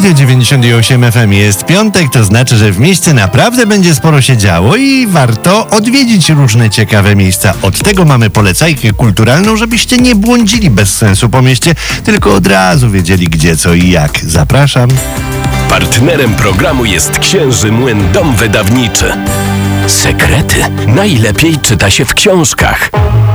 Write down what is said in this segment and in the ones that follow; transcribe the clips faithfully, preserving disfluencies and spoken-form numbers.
Radio dziewięćdziesiąt osiem F M. Jest piątek, to znaczy, że w mieście naprawdę będzie sporo się działo i warto odwiedzić różne ciekawe miejsca. Od tego mamy polecajkę kulturalną, żebyście nie błądzili bez sensu po mieście, tylko od razu wiedzieli gdzie, co i jak. Zapraszam. Partnerem programu jest Księży Młyn Dom Wydawniczy. Sekrety najlepiej czyta się w książkach.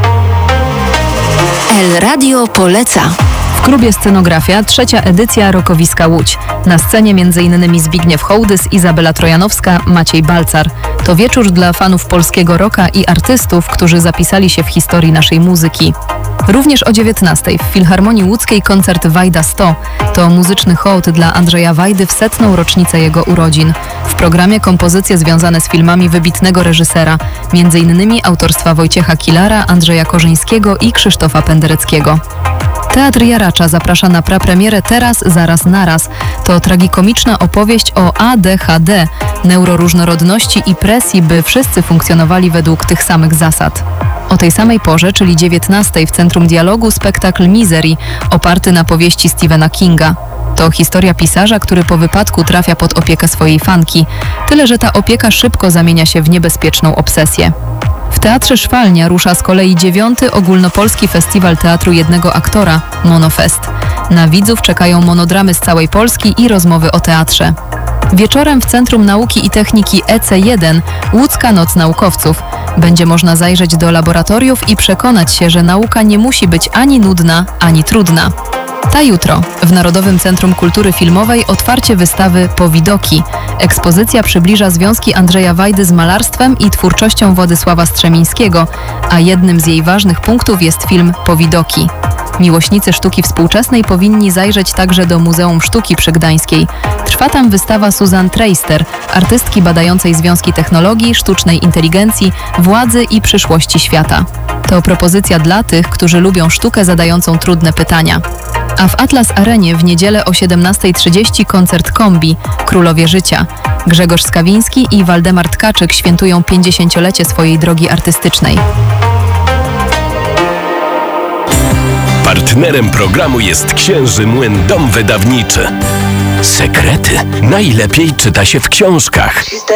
El Radio poleca. W klubie Scenografia trzecia edycja Rokowiska Łódź. Na scenie m.in. Zbigniew Hołdys, Izabela Trojanowska, Maciej Balcar. To wieczór dla fanów polskiego rocka i artystów, którzy zapisali się w historii naszej muzyki. Również o dziewiętnastej w Filharmonii Łódzkiej koncert Wajda sto. To muzyczny hołd dla Andrzeja Wajdy w setną rocznicę jego urodzin. W programie kompozycje związane z filmami wybitnego reżysera, m.in. autorstwa Wojciecha Kilara, Andrzeja Korzyńskiego i Krzysztofa Pendereckiego. Teatr Jaracza zaprasza na prapremierę Teraz, zaraz, naraz. To tragikomiczna opowieść o A D H D, neuroróżnorodności i presji, by wszyscy funkcjonowali według tych samych zasad. O tej samej porze, czyli dziewiętnastej w Centrum Dialogu, spektakl Misery, oparty na powieści Stephena Kinga. To historia pisarza, który po wypadku trafia pod opiekę swojej fanki. Tyle, że ta opieka szybko zamienia się w niebezpieczną obsesję. W Teatrze Szwalnia rusza z kolei dziewiąty ogólnopolski festiwal teatru jednego aktora, Monofest. Na widzów czekają monodramy z całej Polski i rozmowy o teatrze. Wieczorem w Centrum Nauki i Techniki E C jeden Łódzka Noc Naukowców. Będzie można zajrzeć do laboratoriów i przekonać się, że nauka nie musi być ani nudna, ani trudna. Ta jutro w Narodowym Centrum Kultury Filmowej otwarcie wystawy Powidoki. Ekspozycja przybliża związki Andrzeja Wajdy z malarstwem i twórczością Władysława Strzemińskiego, a jednym z jej ważnych punktów jest film Powidoki. Miłośnicy sztuki współczesnej powinni zajrzeć także do Muzeum Sztuki przy Gdańskiej. Trwa tam wystawa Susan Treister, artystki badającej związki technologii, sztucznej inteligencji, władzy i przyszłości świata. To propozycja dla tych, którzy lubią sztukę zadającą trudne pytania. A w Atlas Arenie w niedzielę o siedemnasta trzydzieści koncert Kombi, Królowie Życia. Grzegorz Skawiński i Waldemar Tkaczyk świętują pięćdziesięciolecie swojej drogi artystycznej. Partnerem programu jest Księży Młyn Dom Wydawniczy. Sekrety najlepiej czyta się w książkach.